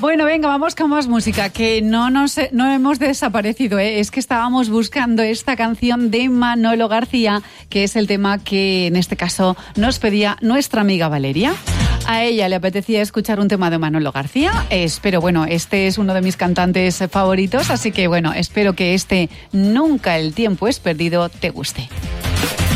Bueno, venga, vamos con más música, que no hemos desaparecido, ¿eh? Es que estábamos buscando esta canción de Manolo García, que es el tema que en este caso nos pedía nuestra amiga Valeria. A ella le apetecía escuchar un tema de Manolo García. Espero, bueno, este es uno de mis cantantes favoritos, así que bueno, espero que este Nunca el tiempo es perdido te guste.